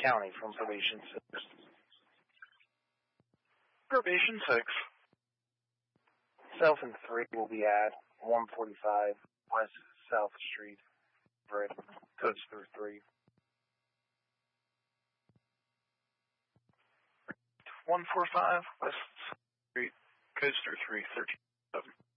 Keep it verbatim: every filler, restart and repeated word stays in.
County from Probation six. Probation six. Self and three will be at one forty-five West South Street. Right. Codes through three. one forty-five West Street. Codes through three. thirteen.